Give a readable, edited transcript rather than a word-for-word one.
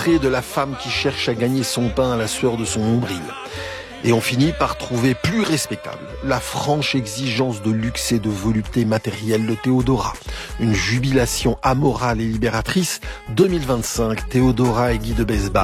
portrait de la femme qui cherche à gagner son pain à la sueur de son nombril. Et on finit par trouver plus respectable la franche exigence de luxe et de volupté matérielle de Théodora. Une jubilation amorale et libératrice. 2025, Théodora et Guy de Besbar.